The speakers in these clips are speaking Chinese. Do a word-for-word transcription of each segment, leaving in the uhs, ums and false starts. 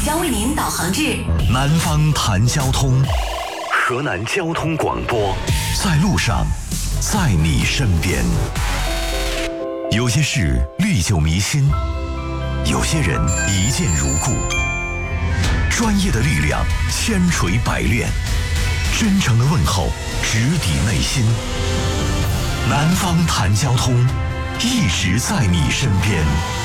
将为您导航至南方谈交通，河南交通广播，在路上，在你身边。有些事历久弥新，有些人一见如故。专业的力量千锤百炼，真诚的问候直抵内心。南方谈交通，一直在你身边。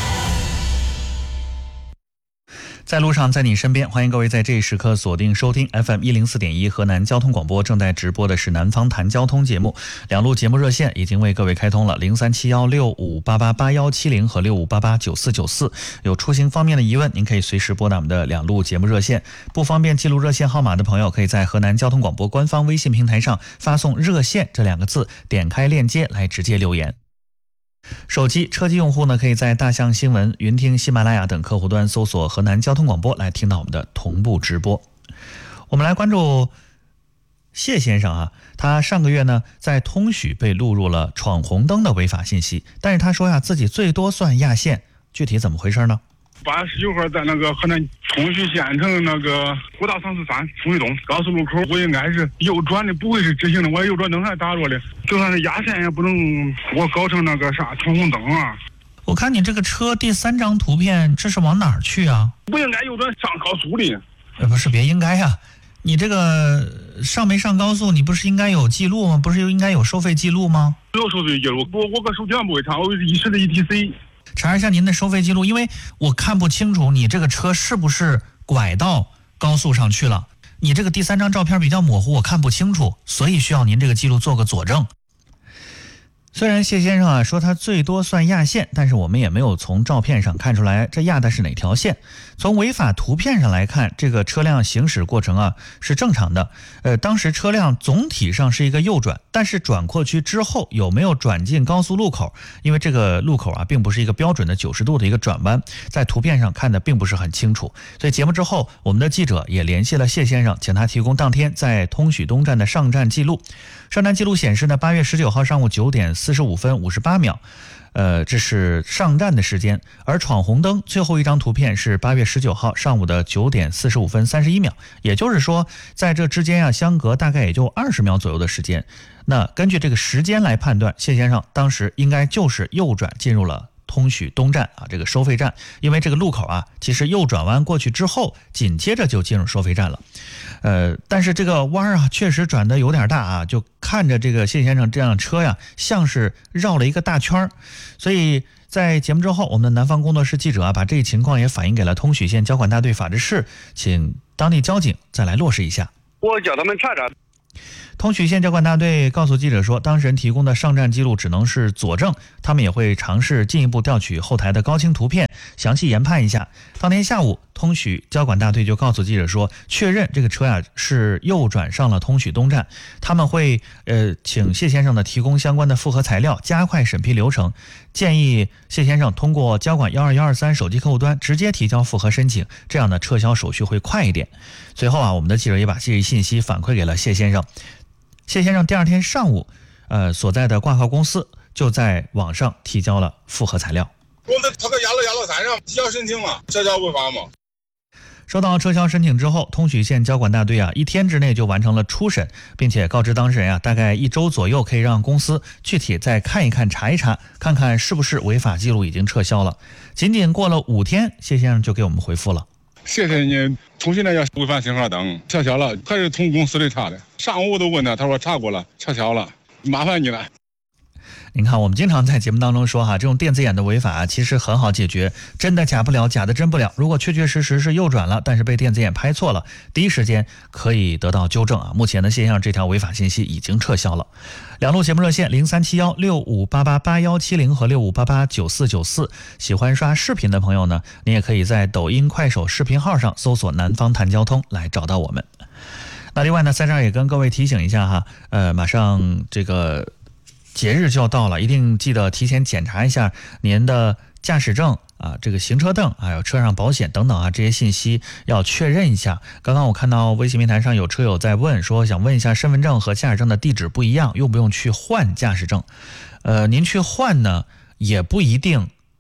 在路上，在你身边，欢迎各位在这一时刻锁定收听 F M 一零四点一河南交通广播，正在直播的是南方谈交通节目。两路节目热线已经为各位开通了零三七幺六五八八八幺七零和六五八八九四九四。有出行方面的疑问，您可以随时拨打我们的两路节目热线。不方便记录热线号码的朋友，可以在河南交通广播官方微信平台上发送热线这两个字，点开链接来直接留言。手机车机用户呢，可以在大象新闻、云听、喜马拉雅等客户端搜索河南交通广播来听到我们的同步直播。我们来关注谢先生啊，他上个月呢在通许被录入了闯红灯的违法信息，但是他说呀自己最多算压线，具体怎么回事呢？ 八十九号在那个河南通许县城那个国道三四三通许东高速路口，我应该是右转的，不会是直行的，我右转灯还打着的，就算是压线也不能我搞成那个啥闯红灯啊。 我看你这个车第三张图片，这是往哪儿去啊？ 不应该右转上高速的。 呃，不是，别应该呀、啊，你这个上没上高速，你不是应该有记录吗？不是应该有收费记录吗？ 有收费记录，我我个手机上不会查，我一时的 E T C。 查一下您的收费记录，因为我看不清楚你这个车是不是拐到高速上去了。你这个第三张照片比较模糊，我看不清楚，所以需要您这个记录做个佐证。虽然谢先生啊说他最多算压线，但是我们也没有从照片上看出来这压的是哪条线。从违法图片上来看，这个车辆行驶过程啊是正常的。呃，当时车辆总体上是一个右转，但是转过去之后有没有转进高速路口？因为这个路口啊并不是一个标准的九十度的一个转弯，在图片上看的并不是很清楚。所以节目之后，我们的记者也联系了谢先生，请他提供当天在通许东站的上站记录。上站记录显示呢，八月十九号上午九点四十五分五十八秒，呃，这是上站的时间。而闯红灯最后一张图片是八月十九号上午的九点四十五分三十一秒，也就是说，在这之间啊，相隔大概也就二十秒左右的时间。那根据这个时间来判断，谢先生当时应该就是右转进入了通许东站啊，这个收费站，因为这个路口啊，其实右转弯过去之后，紧接着就进入收费站了。呃，但是这个弯啊，确实转的有点大啊，就看着这个谢先生这辆车呀，像是绕了一个大圈。所以在节目之后，我们的南方工作室记者啊，把这一情况也反映给了通许县交管大队法制室，请当地交警再来落实一下。 我叫他们查查。 通许县交管大队告诉记者说，当事人提供的上站记录只能是佐证，他们也会尝试进一步调取后台的高清图片，详细研判一下。当天下午，通许交管大队就告诉记者说，确认这个车呀、啊、是右转上了通许东站，他们会呃请谢先生呢提供相关的复核材料，加快审批流程。建议谢先生通过交管幺二幺二三手机客户端直接提交复核申请，这样的撤销手续会快一点。随后啊，我们的记者也把这一信息反馈给了谢先生。谢先生第二天上午，呃，所在的挂靠公司就在网上提交了复核材料。 我们他搁压路压路三上提交申请了，这叫违法吗？ 收到撤销申请之后，通许县交管大队啊，一天之内就完成了初审，并且告知当事人啊，大概一周左右可以让公司具体再看一看、查一查，看看是不是违法记录已经撤销了。仅仅过了五天，谢先生就给我们回复了。 谢谢你，通讯那叫违反信号灯撤销了，还是从公司里查的。上午我都问他，他说查过了，撤销了，麻烦你了。 您看，我们经常在节目当中说哈，这种电子眼的违法其实很好解决，真的假不了，假的真不了。如果确确实实是右转了，但是被电子眼拍错了，第一时间可以得到纠正啊。目前呢，谢先生这条违法信息已经撤销了。两路节目热线零三七幺六五八八八幺七零和六五八八九四九四。喜欢刷视频的朋友呢，你也可以在抖音、快手视频号上搜索“南方谈交通”来找到我们。那另外呢，在这儿也跟各位提醒一下哈，呃，马上这个节日就要到了，一定记得提前检查一下您的驾驶证啊，这个行车证，还有车上保险等等啊，这些信息要确认一下。刚刚我看到微信平台上有车友在问，说想问一下身份证和驾驶证的地址不一样，用不用去换驾驶证？呃，您去换呢，也不一定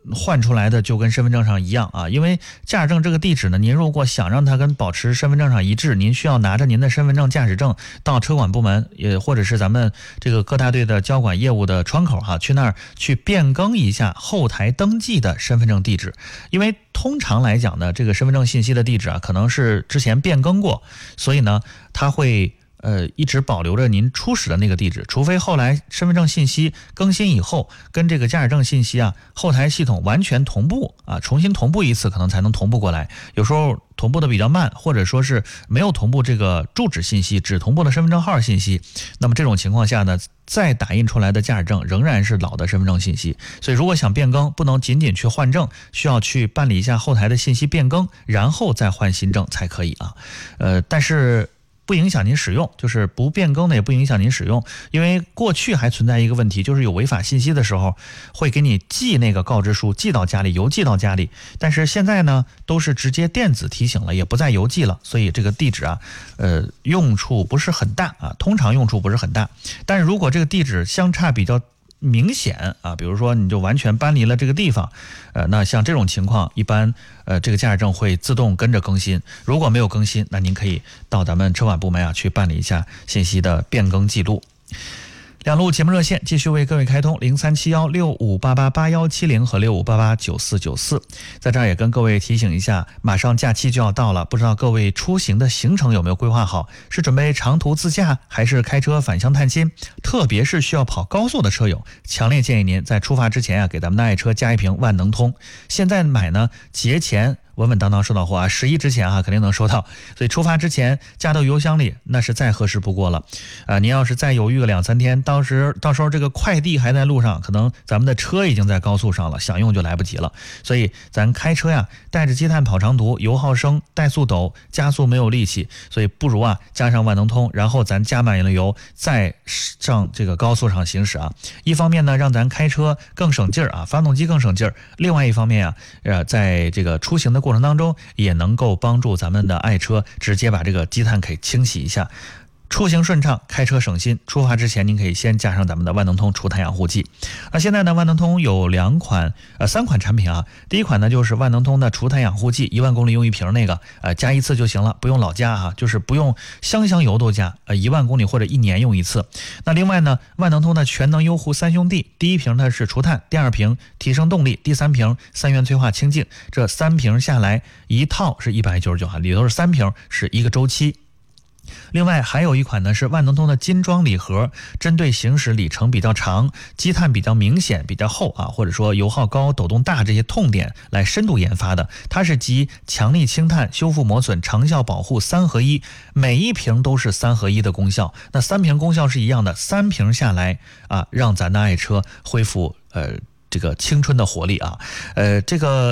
换出来的就跟身份证上一样啊，因为驾驶证这个地址呢，您如果想让它跟保持身份证上一致，您需要拿着您的身份证、驾驶证到车管部门，也或者是咱们这个各大队的交管业务的窗口哈、啊，去那儿去变更一下后台登记的身份证地址，因为通常来讲呢，这个身份证信息的地址啊，可能是之前变更过，所以呢，它会。呃，一直保留着您初始的那个地址，除非后来身份证信息更新以后，跟这个驾驶证信息啊，后台系统完全同步啊，重新同步一次，可能才能同步过来。有时候同步的比较慢，或者说是没有同步这个住址信息，只同步了身份证号信息。那么这种情况下呢，再打印出来的驾驶证仍然是老的身份证信息。所以如果想变更，不能仅仅去换证，需要去办理一下后台的信息变更，然后再换新证才可以啊。呃，但是。不影响您使用，就是不变更的也不影响您使用，因为过去还存在一个问题，就是有违法信息的时候会给你寄那个告知书，寄到家里，邮寄到家里，但是现在呢都是直接电子提醒了，也不再邮寄了，所以这个地址啊，呃，用处不是很大啊，通常用处不是很大，但是如果这个地址相差比较明显啊，比如说你就完全搬离了这个地方，呃，那像这种情况，一般呃这个驾驶证会自动跟着更新。如果没有更新，那您可以到咱们车管部门啊去办理一下信息的变更记录。两路节目热线继续为各位开通零三七幺六五八八八幺七零和六五八八九四九四，在这儿也跟各位提醒一下，马上假期就要到了，不知道各位出行的行程有没有规划好？是准备长途自驾，还是开车返乡探亲？特别是需要跑高速的车友，强烈建议您在出发之前啊，给咱们的爱车加一瓶万能通。现在买呢，节前稳稳当当收到货啊，十一之前啊肯定能收到，所以出发之前加到邮箱里，那是再合适不过了啊！您要是再犹豫个两三天，到时到时候这个快递还在路上，可能咱们的车已经在高速上了，想用就来不及了。所以咱开车呀，带着积碳跑长途，油耗升，怠速陡，加速没有力气，所以不如啊加上万能通，然后咱加满了油，再上这个高速上行驶啊。一方面呢，让咱开车更省劲儿啊，发动机更省劲儿；另外一方面啊，呃，在这个出行的过程当中，也能够帮助咱们的爱车直接把这个积碳给清洗一下，出行顺畅，开车省心。出发之前您可以先加上咱们的万能通除碳氧护剂。那现在呢，万能通有两款呃三款产品啊。第一款呢就是万能通的除碳氧护剂，一万公里用一瓶那个，呃加一次就行了，不用老加啊，就是不用箱箱油都加，呃一万公里或者一年用一次。那另外呢，万能通的全能优护三兄弟，第一瓶呢是除碳，第二瓶提升动力，第三瓶三元催化清净。这三瓶下来一套是一百九十九啊，里头是三瓶，是一个周期。另外还有一款呢是万能通的金装礼盒，针对行驶里程比较长、积碳比较明显、比较厚啊，或者说油耗高、抖动大这些痛点来深度研发的。它是集强力清碳、修复磨损、长效保护三合一，每一瓶都是三合一的功效。那三瓶功效是一样的，三瓶下来啊，让咱的爱车恢复呃这个青春的活力啊，呃这个。